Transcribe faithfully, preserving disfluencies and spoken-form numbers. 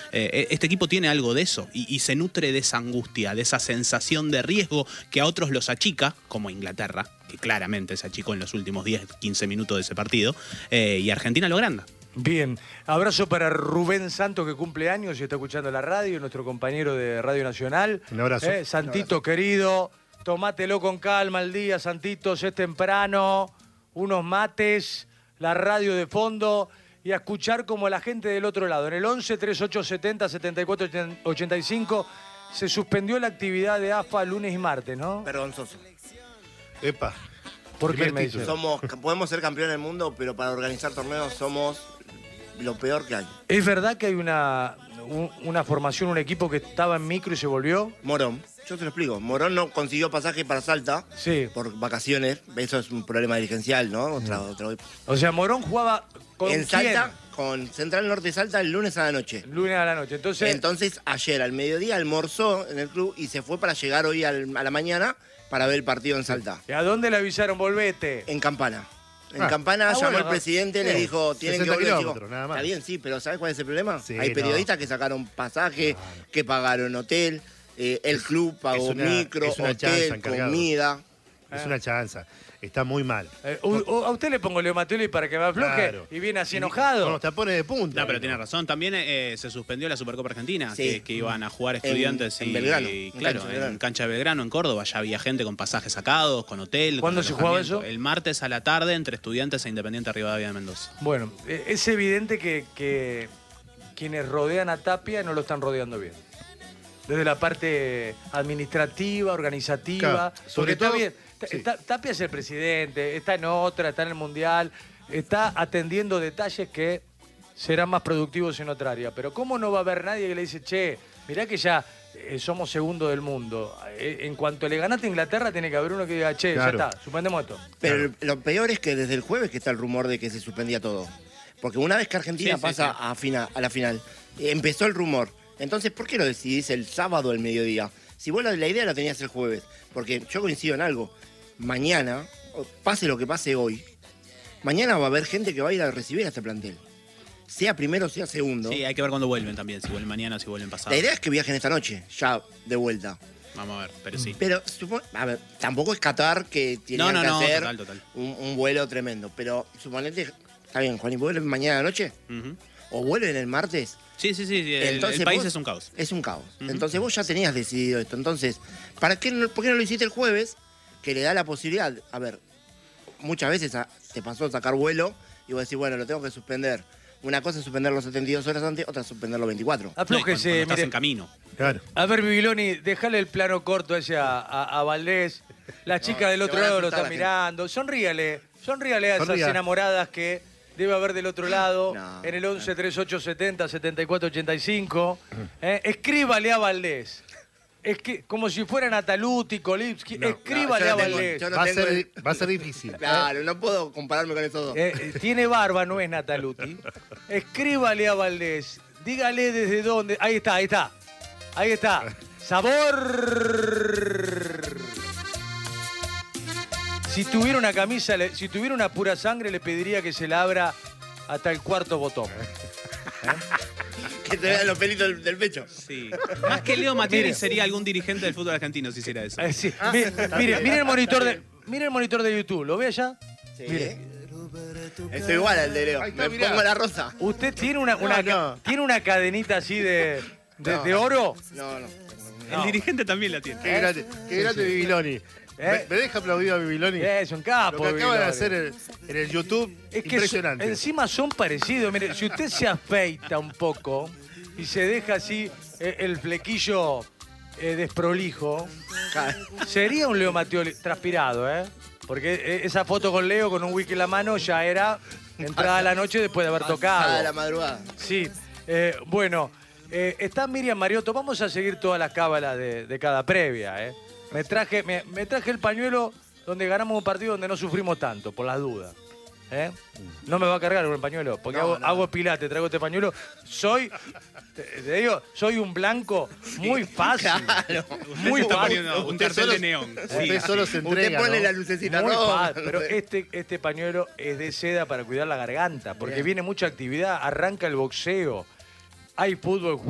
Eh, este equipo tiene algo de eso y, y se nutre de esa angustia, de esa sensación de riesgo que a otros los achica, como Inglaterra, que claramente se achicó en los últimos diez, quince minutos de ese partido, eh, y Argentina lo agranda. Bien, abrazo para Rubén Santos, que cumple años y está escuchando la radio, nuestro compañero de Radio Nacional. Un abrazo. Eh, Santito, Un abrazo. Querido, tomátelo con calma el día, Santitos, es temprano, unos mates, la radio de fondo y a escuchar como la gente del otro lado. En el once, treinta y ocho, setenta, setenta y cuatro, ochenta y cinco se suspendió la actividad de A F A lunes y martes, ¿no? Vergonzoso. Epa. ¿Por qué Primer me título. dice? Somos, podemos ser campeones del mundo, pero para organizar torneos somos lo peor que hay. ¿Es verdad que hay una, un- una formación, un equipo que estaba en micro y se volvió? Morón, yo te lo explico. Morón no consiguió pasaje para Salta Sí. por vacaciones. Eso es un problema dirigencial, ¿no? Otra, otra- O sea, Morón jugaba con En quién? Salta, con Central Norte Salta, el lunes a la noche. Lunes a la noche. Entonces, Entonces, ayer al mediodía almorzó en el club y se fue para llegar hoy al- a la mañana para ver el partido en Salta. ¿a dónde le avisaron? Volvete. En Campana. En Ah. Campana Ah, llamó bueno, el presidente, le sí. dijo, tienen que sesenta volver, kilómetros, chicos. nada más. Está bien, sí, pero ¿sabes cuál es el problema? Sí, Hay no. periodistas que sacaron pasaje, que pagaron hotel, eh, el club pagó es una- micro, es una chanza, hotel, encargado. comida. Es una chanza. Está muy mal. Eh, u- u- a usted le pongo Leo Mattioli para que me afloje Claro. y viene así Con enojado. los tapones de punta. No, pero tiene razón. También eh, se suspendió la Supercopa Argentina, Sí. que, que iban a jugar estudiantes En- y, en Belgrano, y, en claro, cancha de Belgrano. en cancha de Belgrano, en Córdoba. Ya había gente con pasajes sacados, con hotel. ¿Cuándo con se jugaba alojamiento. eso? El martes a la tarde entre Estudiantes e Independiente Rivadavia de Mendoza. Bueno, eh, es evidente que, que quienes rodean a Tapia no lo están rodeando bien. Desde la parte administrativa, organizativa. Claro, Porque sobre está todo- bien. Ta- sí. Ta- Tapia es el presidente, está en otra, está en el Mundial, está atendiendo detalles que serán más productivos en otra área. Pero ¿cómo no va a haber nadie que le dice, che, mirá que ya eh, somos segundo del mundo? Eh, en cuanto le ganaste a Inglaterra, tiene que haber uno que diga, che, Claro. ya está, suspendemos esto. Pero lo peor es que desde el jueves que está el rumor de que se suspendía todo. Porque una vez que Argentina Sí, sí, pasa sí. A, fina- a la final, eh, empezó el rumor. Entonces, ¿por qué lo decidís el sábado al mediodía? Si vos la, la idea la tenías el jueves. Porque yo coincido en algo. Mañana, o pase lo que pase hoy, mañana va a haber gente que va a ir a recibir a este plantel. Sea primero, sea segundo. Sí, hay que ver cuándo vuelven también, si vuelven mañana, si vuelven pasado. La idea es que viajen esta noche, ya de vuelta. Vamos a ver, pero sí. Pero, supo- a ver, tampoco es Qatar que tiene No, no, que no, hacer total, total. Un, un vuelo tremendo. Pero suponete, está bien, Juan, ¿y vuelven mañana a la noche? Ujú. ¿O vuelven el martes? Sí, sí, sí, sí, el, Entonces el país vos- es un caos. Es un caos. Ujú. Entonces vos ya tenías decidido esto. Entonces, ¿para qué no, ¿por qué no lo hiciste el jueves? Que le da la posibilidad. A ver, muchas veces a- te pasó a sacar vuelo y vos decís, bueno, lo tengo que suspender. Una cosa es suspenderlo setenta y dos horas antes, otra es suspenderlo veinticuatro. No, y cuando- Aflójese, cuando estás mire. en camino. Claro. A ver, Bibiloni, déjale el plano corto ese a, a, a Valdés. La chica del te otro van a lado lo asustar está la gente. mirando. Sonríale, sonríale a esas Sonría. enamoradas que debe haber del otro lado. No, en el once, treinta y ocho, setenta, setenta y cuatro, ochenta y cinco. Eh, escríbale a Valdés. Es que, como si fuera Nataluti, Kolipski. No. escríbale No, yo a no tengo- Valdés. yo no va, a tengo ser, el- va a ser difícil. Claro, no puedo compararme con esos dos. Eh, eh, tiene barba, no es Nataluti. Escríbale a Valdés. Dígale desde dónde. Ahí está, ahí está. Ahí está. Sabor. Si tuviera una camisa, le- si tuviera una pura sangre, le pediría que se la abra hasta el cuarto botón. Que te vean los pelitos del, del pecho. Sí. Más que Leo Mattioli Mire. sería algún dirigente del fútbol argentino si hiciera eso. Eh, sí. Mi- Mire, mire el monitor de, mire el monitor de YouTube. ¿Lo ve allá? Sí. Mire. Estoy igual al de Leo. Ahí está, Me mirá. pongo la rosa. ¿Usted tiene una, una No, no. tiene una cadenita así de, de, No. de oro? No, no. El dirigente también la tiene. Qué grande, qué grande Bibiloni. ¿Eh? ¿Me, me deja aplaudir a Bibiloni? Es un capo. Lo que acaba de Bibiloni. hacer en, en el YouTube, Es que impresionante. son- encima son parecidos. Mire, si usted se afeita un poco y se deja así eh, el flequillo eh, desprolijo, sería un Leo Mattioli transpirado, ¿eh? Porque eh, esa foto con Leo con un whisky en la mano ya era entrada a la noche después de haber A tocado. la madrugada. Sí. Eh, bueno, eh, está Miriam Mariotto. Vamos a seguir todas las cábalas de, de cada previa, ¿eh? Me traje, me, me traje el pañuelo donde ganamos un partido donde no sufrimos tanto, por las dudas. ¿Eh? No me va a cargar con el pañuelo, porque No, hago, no. hago pilate, traigo este pañuelo. Soy, te, te digo, soy un blanco muy fácil. Claro. Muy Está fácil. poniendo un Usted cartel solo- de neón. Usted solo se Usted entrega, pone ¿no? la lucecita Muy roja. fácil, pero este, este pañuelo es de seda para cuidar la garganta, porque Bien. viene mucha actividad, arranca el boxeo, hay fútbol.